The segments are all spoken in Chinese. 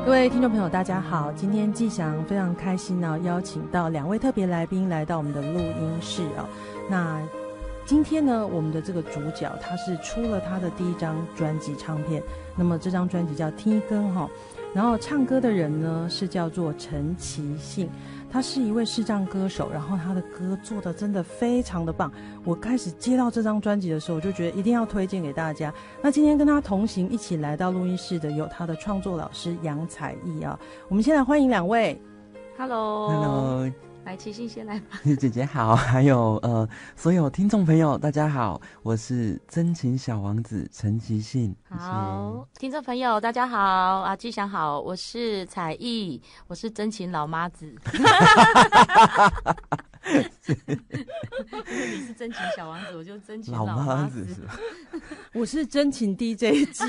各位听众朋友大家好，今天季翔非常开心呢，邀请到2位特别来宾来到我们的录音室哦。那今天呢，我们的这个主角他是出了他的第1张专辑唱片，那么这张专辑叫《天光》哈，然后唱歌的人呢是叫做陈其信，他是一位视障歌手，然后他的歌做的真的非常的棒。我开始接到这张专辑的时候，我就觉得一定要推荐给大家。那今天跟他同行一起来到录音室的有他的创作老师杨采艺啊，我们先来欢迎2位。 Hello， 来，其信先来吧。 姐姐好，还有所有听众朋友大家好，我是真情小王子陈其信。 好，听众朋友大家好啊，季翔好，我是采艺，我是真情老妈子。你是真情小王子，我就真情老妈子。 我是真情 DJ 季。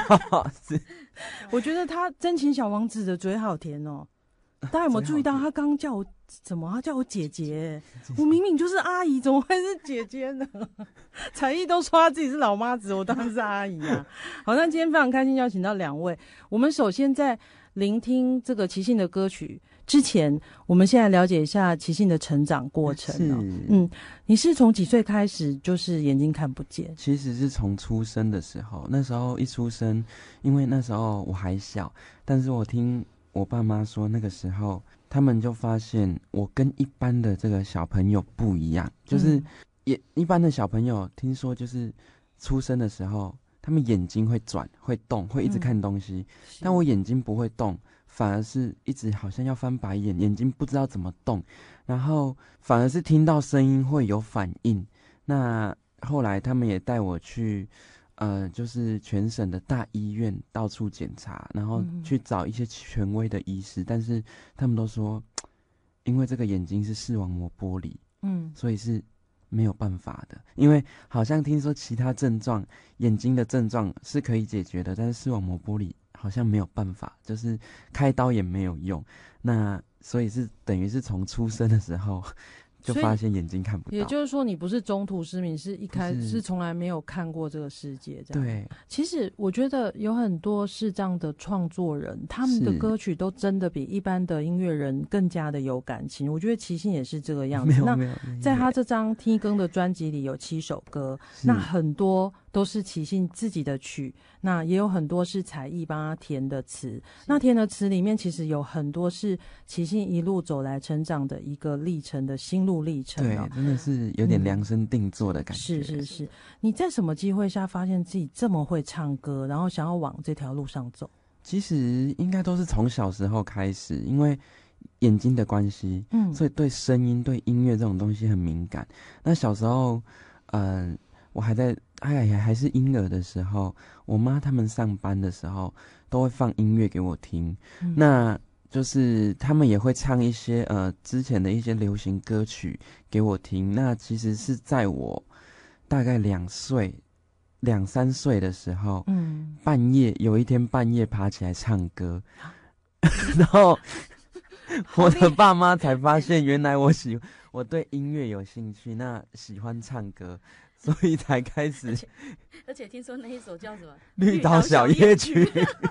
我觉得他真情小王子的嘴好甜哦。大家有没有注意到他刚刚叫我什么？他叫我姐姐，我明明就是阿姨，怎么会是姐姐呢？采艺都说他自己是老妈子，我当然是阿姨啊。好，那今天非常开心邀请到2位。我们首先在聆听这个其信的歌曲之前，我们先来了解一下其信的成长过程哦。你是从几岁开始就是眼睛看不见？ 其实是从出生的时候，那时候一出生，因为那时候我还小，但是我听我爸妈说，那个时候他们就发现我跟一般的这个小朋友不一样，就是一般的小朋友听说就是出生的时候他们眼睛会转会动会一直看东西，但我眼睛不会动，反而是一直好像要翻白眼，眼睛不知道怎么动，然后反而是听到声音会有反应。那后来他们也带我去就是全省的大医院到处检查，然后去找一些权威的医师，但是他们都说，因为这个眼睛是视网膜剥离，所以是没有办法的。因为好像听说其他症状，眼睛的症状是可以解决的，但是视网膜剥离好像没有办法，就是开刀也没有用。那所以是等于是从出生的时候就发现眼睛看不到， 也就是说你不是中途失明，是一开始是从来没有看过这个世界这样。 对， 其实我觉得有很多视障的创作人，他们的歌曲都真的比一般的音乐人更加的有感情。我觉得其信也是这个样子。那在他这张天光的专辑里有7首歌，那很多都是其信自己的曲，那也有很多是采艺帮他填的词。那填的词里面其实有很多是其信一路走来成长的一个历程的心路历程。 对，真的是有点量身定做的感觉。 是。你在什么机会下发现自己这么会唱歌，然后想要往这条路上走？ 其实应该都是从小时候开始，因为眼睛的关系，所以对声音、对音乐这种东西很敏感。那小时候，我还是婴儿的时候，我妈他们上班的时候都会放音乐给我听，那就是他们也会唱一些之前的一些流行歌曲给我听。那其实是在我大概2三岁的时候，有一天半夜爬起来唱歌，然后我的爸妈才发现原来我对音乐有兴趣，那喜欢唱歌，所以才开始。 而且听说那一首叫什么《 绿岛小夜曲》。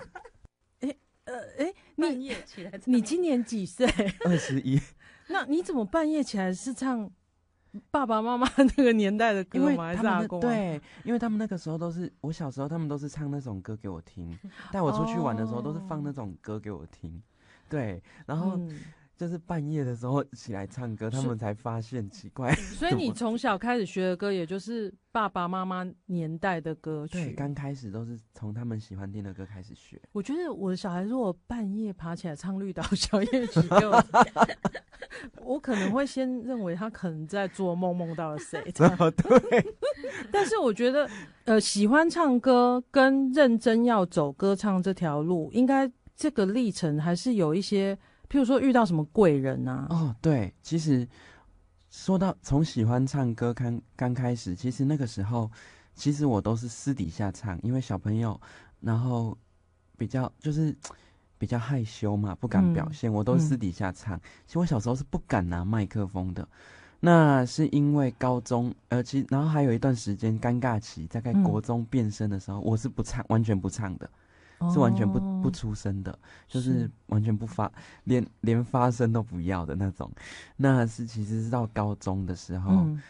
你今年几岁 ？21。 那你怎么半夜起来是唱爸爸妈妈那个年代的歌吗？还是阿公？ 对，因为他们那个时候我小时候他们都是唱那种歌给我听，带我出去玩的时候都是放那种歌给我听。对，然后就是半夜的时候起来唱歌，他们才发现奇怪。 所以你从小开始学的歌，也就是爸爸妈妈年代的歌曲。 对，刚开始都是从他们喜欢听的歌开始学。 我觉得我的小孩如果半夜爬起来唱绿岛小夜曲给我我可能会先认为他可能在做梦，梦到了谁。 对。 但是我觉得喜欢唱歌跟认真要走歌唱这条路，应该这个历程还是有一些，譬如说遇到什么贵人啊。 对，其实说到从喜欢唱歌刚开始，其实那个时候其实我都是私底下唱，因为小朋友然后比较害羞嘛，不敢表现，我都私底下唱。其实我小时候是不敢拿麦克风的，那是因为高中然后还有一段时间尴尬期，大概国中变声的时候，我是不唱，完全不唱的。 是完全不哦出声的，就是完全不发，连发声都不要的那种。那是其实是到高中的时候，